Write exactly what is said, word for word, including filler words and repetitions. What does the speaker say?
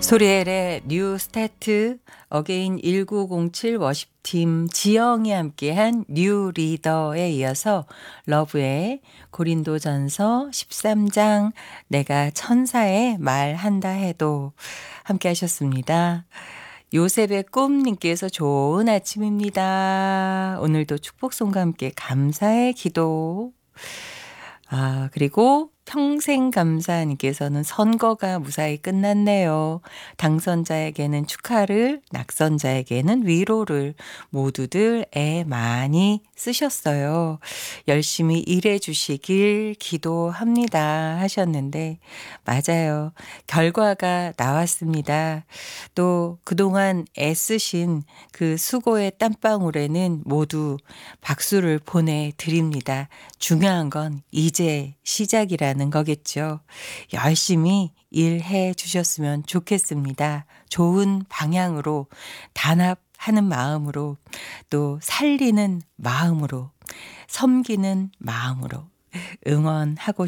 소리엘의 뉴 스타트 어게인 천구백칠 워십팀 지영이 함께한 뉴 리더에 이어서 러브의 고린도전서 십삼 장 내가 천사의 말한다 해도 함께 하셨습니다. 요셉의 꿈님께서 좋은 아침입니다. 오늘도 축복송과 함께 감사의 기도. 아, 그리고 평생감사님께서는 선거가 무사히 끝났네요. 당선자에게는 축하를, 낙선자에게는 위로를 모두들 애 많이 쓰셨어요. 열심히 일해 주시길 기도합니다 하셨는데 맞아요. 결과가 나왔습니다. 또 그동안 애쓰신 그 수고의 땀방울에는 모두 박수를 보내드립니다. 중요한 건 이제 시작이라는 거겠죠. 열심히 일해 주셨으면 좋겠습니다. 좋은 방향으로 단합하는 마음으로 또 살리는 마음으로 섬기는 마음으로 응원하고